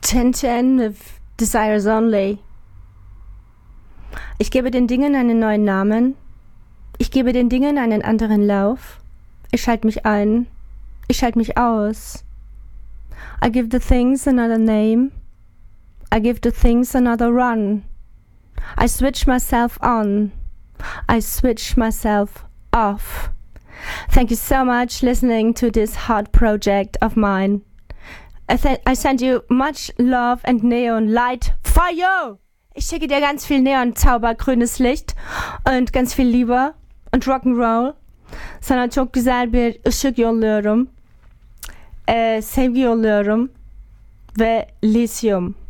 1010 with Desires Only. Ich gebe den Dingen einen neuen Namen. Ich gebe den Dingen einen anderen Lauf. Ich schalte mich ein. Ich schalte mich aus. I give the things another name. I give the things another run. I switch myself on. I switch myself off. Thank you so much listening to this heart project of mine. I send you much love and neon light for you. Ich schicke dir ganz viel Neon-Zauber, grünes Licht und ganz viel Liebe und Rock'n'Roll. Sana çok güzel bir ışık yolluyorum. Sevgi yolluyorum ve lityum.